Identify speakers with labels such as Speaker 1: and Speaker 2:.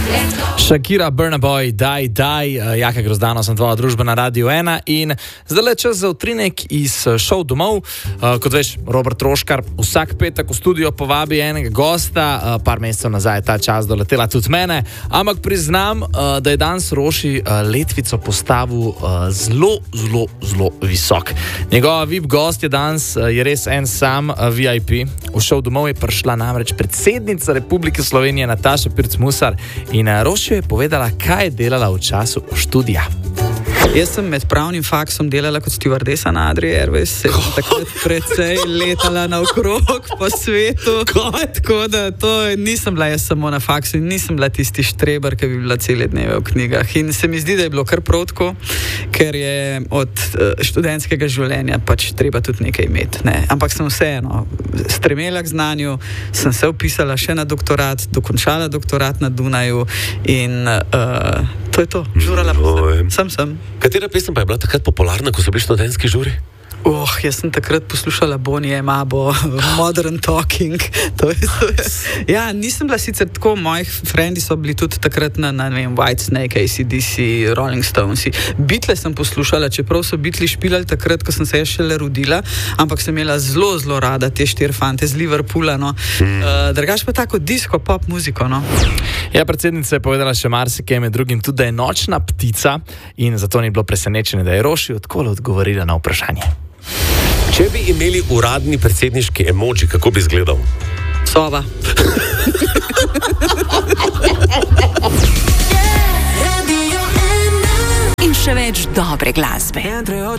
Speaker 1: Shakira, Burna Boy, daj, Jaka Grozdano, sem tvoja družba na Radiu 1 in zdaj le čas za utrinek iz šov domov. Kot veš, Robert Troškar vsak petek v studio povabi enega gosta, par mesecev nazaj je ta čas doletela tudi mene, ampak priznam, da je danes Roši letvico postavil zelo visok. Njegova VIP gost je danes je res en sam VIP. V šov domov je prišla namreč predsednica Republike Slovenije Nataša Pirc Musar in Roši je povedala, kaj je delala v času študija.
Speaker 2: Jaz sem med pravnim faksom delala kot stewardesa na Adria Airways, sem takrat precej letala naokrog po svetu, tako da nisem bila jaz samo na faksu in nisem bila tisti štreber, ki bi bila cele dneve v knjigah. In se mi zdi, da je bilo kar prav tako, ker je od študentskega življenja pač treba tudi nekaj imeti. Ne? Ampak sem vseeno stremela k znanju, sem se vpisala še na doktorat, dokončala doktorat na Dunaju in to je to. Žurala sem.
Speaker 3: Katera pesem pa je bila takrat popularna, ko so bili študentski žuri?
Speaker 2: Jaz sem takrat poslušala Bonnie M. Abo, Modern Talking. Ja, nisem bila sicer tako, moji frendi so bili tudi takrat na Whitesnake, AC/DC, Rolling Stones. Beatles sem poslušala, čeprav so Beatles špilali takrat, ko sem se šele rodila, ampak sem imela zelo rada te 4 fante z Liverpoola, no. Drugač pa tako disco, pop muziko, no.
Speaker 1: Ja, predsednica je povedala še marsikaj, med drugim tudi, da je nočna ptica in zato ni bilo presenečenje, da je Roši odkole odgovorila na vprašanje.
Speaker 3: Če bi imeli uradni predsedniški emoji, kako bi izgledal?
Speaker 2: Sova.
Speaker 4: In še več dobre glasbe.